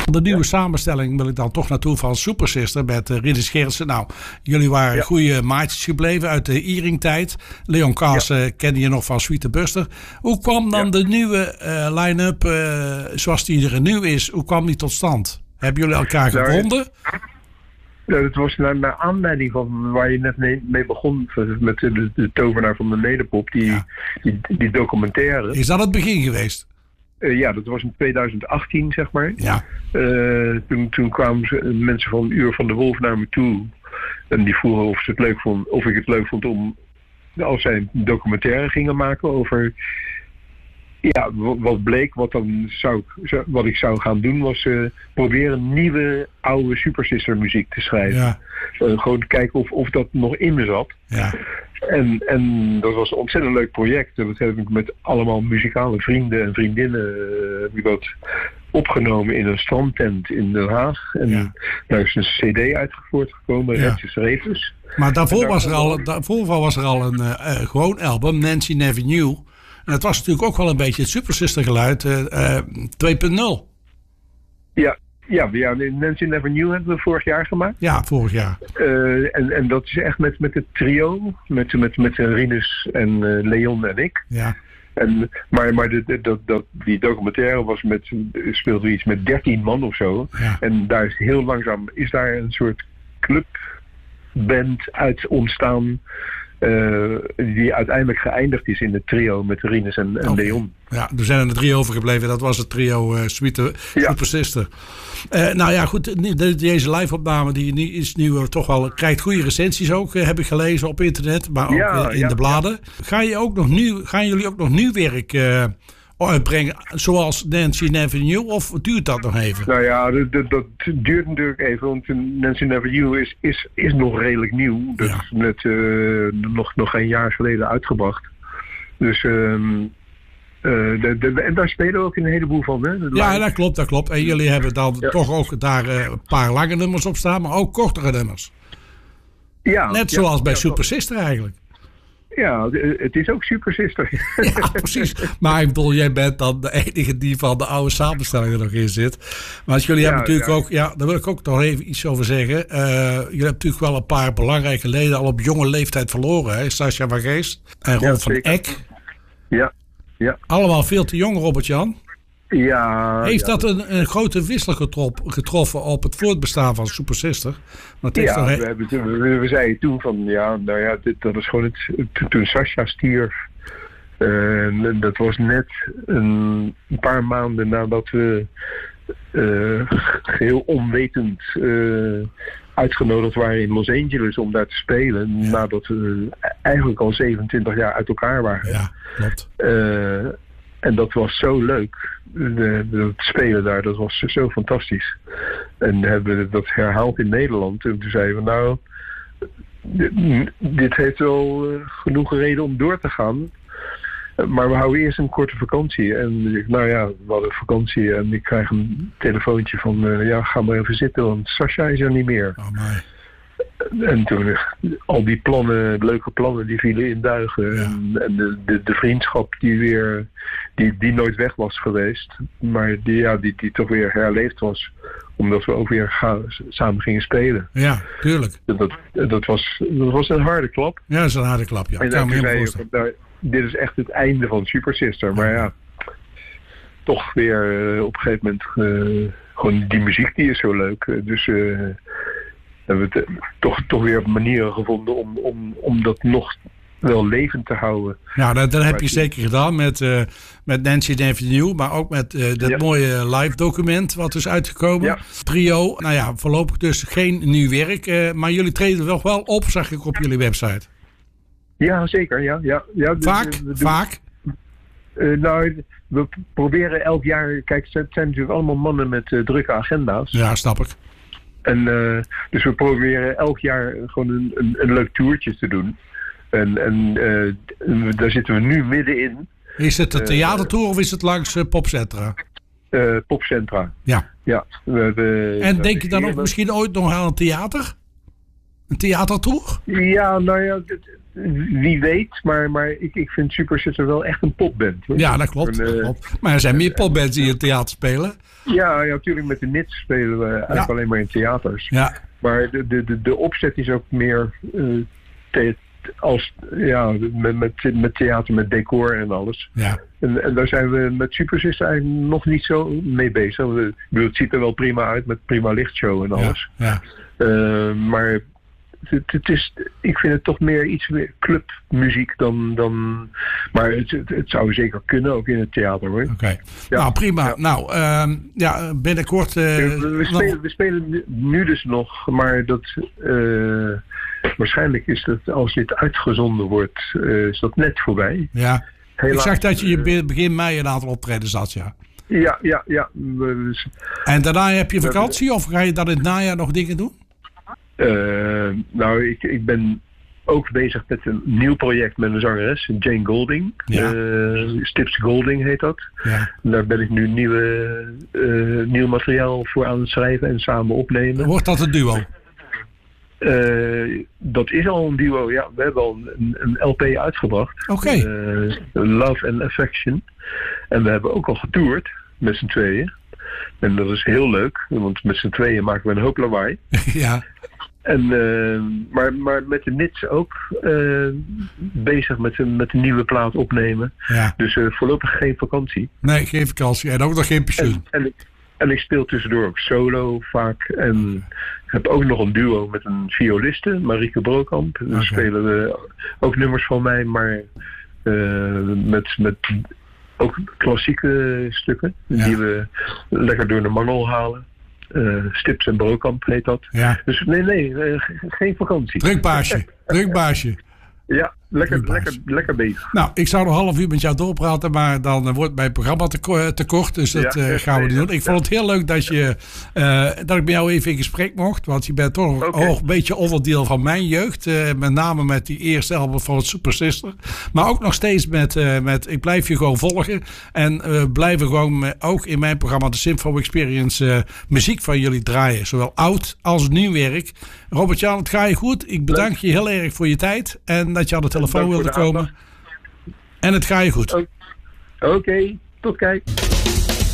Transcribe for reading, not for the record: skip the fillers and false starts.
De nieuwe samenstelling wil ik dan toch naartoe van Super Sister met Rinus Gerritsen. Nou, jullie waren goede maatjes gebleven uit de Iering-tijd. Leon Kaas kende je nog van Sweet Buster. Hoe kwam dan de nieuwe line-up zoals die er nu is? Hoe kwam die tot stand? Hebben jullie elkaar gevonden? Ja, het was naar aanleiding van waar je net mee begon. Met de tovenaar van de nederpop. Die documentaire. Is dat het begin geweest? Ja, dat was in 2018, zeg maar. Ja. Toen kwamen mensen van Uur van de Wolf naar me toe. En die vroegen of ik het leuk vond om, als zij een documentaire gingen maken over... Ja, wat bleek, wat ik zou gaan doen, was proberen nieuwe, oude Super Sister muziek te schrijven. Ja. Gewoon kijken of dat nog in me zat. Ja. En dat was een ontzettend leuk project. En dat heb ik met allemaal muzikale vrienden en vriendinnen heb ik dat opgenomen in een strandtent in Den Haag. En daar is een cd uitgevoerd gekomen, Retjes Revers. Maar daarvoor was er al een gewoon album, Nancy Never Knew. En dat was natuurlijk ook wel een beetje het Super Sister geluid 2.0. Ja, Nancy Never Knew hebben we vorig jaar gemaakt. Ja, vorig jaar. En dat is echt met het trio. Met Rinus en Leon en ik. Ja. Maar die documentaire speelde iets met 13 man of zo. Ja. En daar is heel langzaam daar een soort clubband uit ontstaan. Die uiteindelijk geëindigd is in het trio met Rinus en Leon. Ja, er zijn er 3 overgebleven. Dat was het trio Super Sister. Nou ja, goed. Deze live-opname die is nu toch wel... krijgt goede recensies ook, heb ik gelezen op internet. Maar ook in de bladen. Gaan jullie ook nog nieuw werk uitbrengen, zoals Nancy Never Knew? Of duurt dat nog even? Nou ja, dat duurt natuurlijk even. Want Nancy Never Knew is nog redelijk nieuw. Dat is net nog geen jaar geleden uitgebracht. Dus... en daar spelen we ook een heleboel van, hè? Ja, dat klopt. En jullie hebben dan toch ook daar een paar lange nummers op staan, maar ook kortere nummers. Ja. Net zoals bij Super Sister eigenlijk. Ja, het is ook Super Sister. Ja, precies. Maar ik bedoel, jij bent dan de enige die van de oude samenstelling er nog in zit. Maar als jullie hebben natuurlijk ook... Ja, daar wil ik ook nog even iets over zeggen. Jullie hebben natuurlijk wel een paar belangrijke leden al op jonge leeftijd verloren. Hè? Sascha van Geest en Ron van Eck. Ja. Allemaal veel te jong, Robert-Jan. Ja. Heeft dat een grote wissel getroffen op het voortbestaan van Super Sister? We zeiden toen van, dat is gewoon toen Sascha stierf. Dat was net een paar maanden nadat we geheel onwetend uitgenodigd waren in Los Angeles om daar te spelen. Ja. Nadat we eigenlijk al 27 jaar uit elkaar waren. Ja, klopt. En dat was zo leuk. Het spelen daar, dat was zo fantastisch. En hebben we dat herhaald in Nederland. En toen zeiden we, dit heeft wel genoeg reden om door te gaan. Maar we houden eerst een korte vakantie. En we hadden vakantie en ik krijg een telefoontje van... ga maar even zitten, want Sascha is er niet meer. Oh my. En toen al die leuke plannen, die vielen in duigen. Ja. En de vriendschap die nooit weg was geweest. Maar die toch weer herleefd was. Omdat we ook weer samen gingen spelen. Ja, tuurlijk. Dat was een harde klap. Ja, dat is een harde klap, ja. En toen zei je, dit is echt het einde van Super Sister. Maar toch weer op een gegeven moment... gewoon die muziek, die is zo leuk. Dus... hebben we toch weer manieren gevonden om dat nog wel levend te houden. Nou, dat heb je zeker gedaan met Nancy Never Knew, maar ook met dat mooie live document wat is uitgekomen. Ja. Trio, voorlopig dus geen nieuw werk, maar jullie treden nog wel op, zag ik op jullie website. Ja, zeker. Ja, Vaak? We proberen elk jaar... Kijk, het zijn natuurlijk allemaal mannen met drukke agenda's. Ja, snap ik. En dus we proberen elk jaar gewoon een leuk toertje te doen. En daar zitten we nu middenin. Is het een theatertour of is het langs popcentra? Popcentra. Ja. En denk je dan ook misschien ooit nog aan een theater? Een theatertour? Ja, nou ja, wie weet. Maar ik vind Super Sister wel echt een popband. Hoor. Ja, dat klopt, klopt. Maar er zijn meer popbands die in het theater spelen. Ja, natuurlijk. Met de Nits spelen we eigenlijk alleen maar in theaters. Ja. Maar de opzet is ook meer met theater, met decor en alles. Ja. En daar zijn we met Super Sister eigenlijk nog niet zo mee bezig. Het ziet er wel prima uit met prima lichtshow en alles. Ja. Maar het is, ik vind het toch meer iets meer clubmuziek dan maar het zou zeker kunnen, ook in het theater hoor. Oké. Ja. Nou prima. Ja. Nou, binnenkort... we spelen nu dus nog, maar dat... waarschijnlijk is dat, als dit uitgezonden wordt, is dat net voorbij. Ja. Helaas, ik zag dat je begin mei een aantal optredens had, ja. Ja. En daarna heb je vakantie of ga je dan in het najaar nog dingen doen? Nou, ik ben ook bezig met een nieuw project met een zangeres, Jane Golding. Ja. Stips Golding heet dat. Ja. Daar ben ik nu nieuw materiaal voor aan het schrijven en samen opnemen. Wordt dat een duo? Dat is al een duo, ja. We hebben al een LP uitgebracht. Oké. Love and Affection. En we hebben ook al getoerd met z'n tweeën. En dat is heel leuk, want met z'n tweeën maken we een hoop lawaai. Ja. En, maar met de Nits ook bezig met een nieuwe plaat opnemen. Ja. Dus voorlopig geen vakantie. Nee, geen vakantie. En ook nog geen pensioen. En ik speel tussendoor ook solo vaak. En heb ook nog een duo met een violiste, Marieke Brokamp. Dan spelen we ook nummers van mij, maar met ook klassieke stukken. Ja. Die we lekker door de mangel halen. Stips en Brokamp heet dat. Ja. Dus nee, geen vakantie. Druk baasje. Ja, lekker bezig. Nou, ik zou nog een half uur met jou doorpraten, maar dan wordt mijn programma te kort. Dus dat gaan we niet doen. Ik vond het heel leuk dat ik met jou even in gesprek mocht. Want je bent toch een beetje onderdeel van mijn jeugd. Met name met die eerste album van het Super Sister. Maar ook nog steeds met ik blijf je gewoon volgen. En blijven gewoon ook in mijn programma de Symphony Experience muziek van jullie draaien. Zowel oud als nieuw werk. Robert-Jan, het gaat je goed. Ik bedank je heel erg voor je tijd. En dat je aan de telefoon wilde komen. En het gaat je goed. Oké, tot kijk.